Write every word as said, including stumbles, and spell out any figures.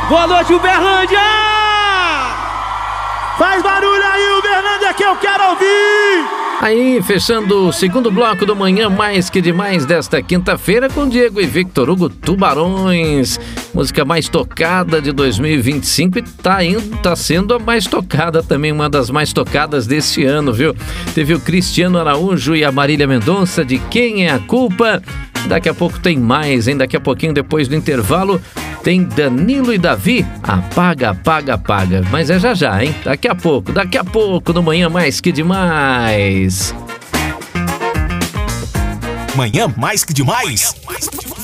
Boa noite, Uberlândia! Faz barulho aí, Uberlândia, que eu quero ouvir! Aí, fechando o segundo bloco do Manhã Mais Que Demais desta quinta-feira com Diego e Victor Hugo, Tubarões. Música mais tocada de dois mil e vinte e cinco e tá, indo, tá sendo a mais tocada também, uma das mais tocadas deste ano, viu? Teve o Cristiano Araújo e a Marília Mendonça de Quem é a Culpa? Daqui a pouco tem mais, hein? Daqui a pouquinho, depois do intervalo, tem Danilo e Davi, Apaga, Apaga, Apaga. Mas é já já, hein? Daqui a pouco, daqui a pouco, no Manhã Mais Que Demais. Manhã Mais Que Demais.